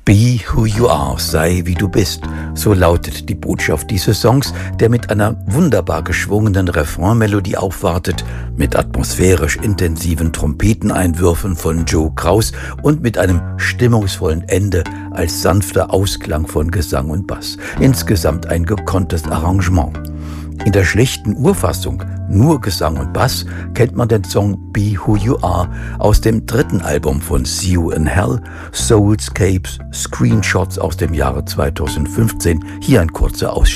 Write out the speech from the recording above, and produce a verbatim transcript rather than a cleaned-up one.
Be who you are, sei wie du bist. So lautet die Botschaft dieses Songs, der mit einer wunderbar geschwungenen Refrainmelodie aufwartet, mit atmosphärisch intensiven Trompeteneinwürfen von Joe Kraus und mit einem stimmungsvollen Ende als sanfter Ausklang von Gesang und Bass. Insgesamt ein gekonntes Arrangement. In der schlechten Urfassung, nur Gesang und Bass, kennt man den Song Be Who You Are aus dem dritten Album von See You in Hell, Soulscapes, Screenshots aus dem Jahre zweitausendfünfzehn. Hier ein kurzer Ausschnitt.